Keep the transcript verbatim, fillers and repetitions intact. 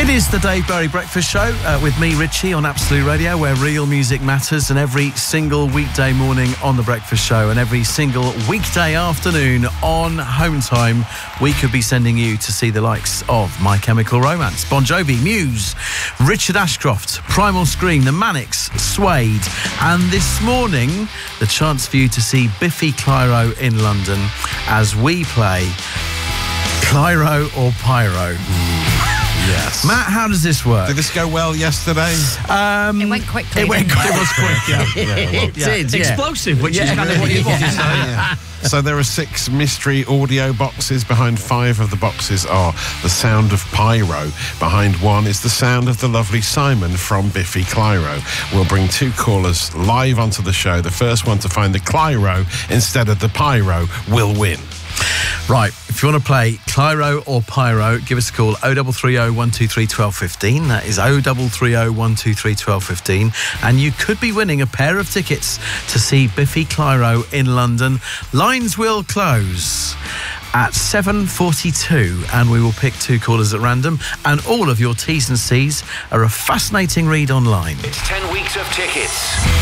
It is the Dave Berry Breakfast Show uh, with me, Richie, on Absolute Radio, where real music matters, and every single weekday morning on the Breakfast Show and every single weekday afternoon on Home Time, we could be sending you to see the likes of My Chemical Romance, Bon Jovi, Muse, Richard Ashcroft, Primal Scream, The Manics, Suede, and this morning, the chance for you to see Biffy Clyro in London as we play Clyro or Pyro. Yes. Matt, how does this work? Did this go well yesterday? Um, It went quickly. It went didn't quick. it? It was quick, yeah. Yeah, well, It did, yeah. Explosive, which Yeah. is kind of what you want. Yeah. So there are six mystery audio boxes. Behind five of the boxes are the sound of Pyro. Behind one is the sound of the lovely Simon from Biffy Clyro. We'll bring two callers live onto the show. The first one to find the Clyro instead of the Pyro will win. Right, if you want to play Clyro or Pyro, give us a call oh three three oh, one two three, one two one five. That is oh three three oh, one two three, one two one five. And you could be winning a pair of tickets to see Biffy Clyro in London. Lines will close at seven forty-two, and we will pick two callers at random, and all of your T's and C's are a fascinating read online. It's ten weeks of tickets.